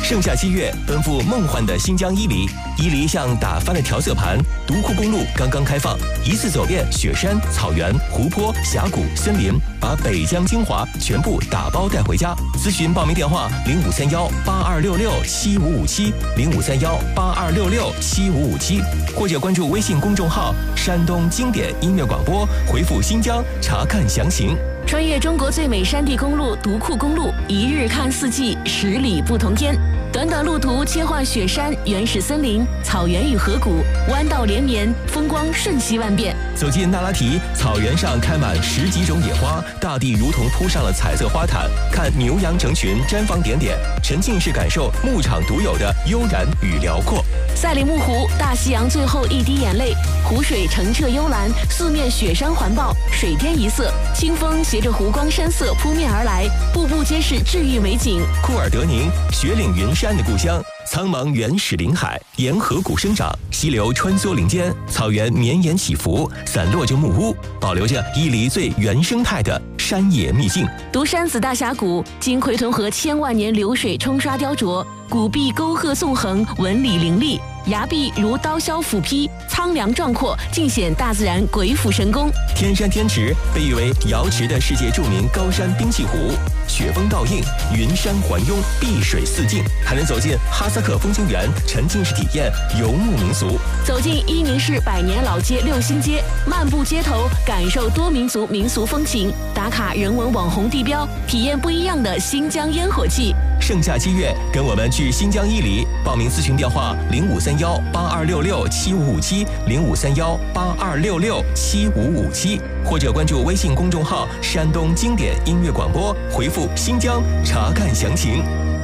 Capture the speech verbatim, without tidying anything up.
盛夏七月，奔赴梦幻的新疆伊犁，伊犁像打翻了调色盘。独库公路刚刚开放，一次走遍雪山、草原、湖泊、峡谷、森林，把北疆精华全部打包带回家。咨询报名电话：零五三幺八二六六七五五七，零五三幺八二六六七五五七，或者关注微信公众号“山东经典音乐广播”，回复“新疆”查看详情。 穿越中国最美山地公路独库公路，一日看四季，十里不同天。短短路途切换雪山、原始森林、草原与河谷，弯道连绵，风光瞬息万变。 走进那拉提，草原上开满十几种野花，大地如同铺上了彩色花毯。看牛羊成群，毡房点点，沉浸式感受牧场独有的悠然与辽阔。 赛里木湖，大西洋最后一滴眼泪，湖水澄澈幽蓝，四面雪山环抱，水天一色，清风携着湖光山色扑面而来，步步皆是治愈美景。 库尔德宁，雪岭云山的故乡，苍茫原始林海，沿河谷生长，溪流穿梭林间，草原绵延起伏，散落着木屋，保留着伊犁最原生态的山野秘境。 独山子大峡谷，经奎屯河千万年流水冲刷雕琢，谷壁沟壑纵横，纹理凌厉，崖壁如刀削斧劈，苍凉壮阔，尽显大自然鬼斧神工。 天山天池被誉为瑶池的世界著名高山冰碛湖，雪峰倒映，云山环拥，碧水四镜，还能走进哈萨克风情园，沉浸式体验游牧民俗。 走进伊宁市百年老街六星街，漫步街头，感受多民族民俗风情，打卡人文网红地标，体验不一样的新疆烟火气。 盛夏七月，跟我们去新疆伊犁。报名咨询电话：零五三幺八二六六七五五七，零五三幺八二六六七五五七，或者关注微信公众号“山东经典音乐广播”，回复“新疆”查看详情。